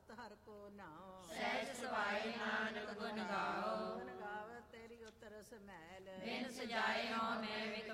ਸਤ ਹਰ ਕੋ ਨਾਉ। ਸਹਿਜ ਸੁਭਾਏ ਨਾਨਕ ਗੁਣ ਗਾਓ। ਗੁਣ ਗਾਵਤ ਤੇਰੀ ਉਤਰ ਸਮੈਲ। ਬਿਨ ਸਜਾਏ ਹਉ ਮੈਂ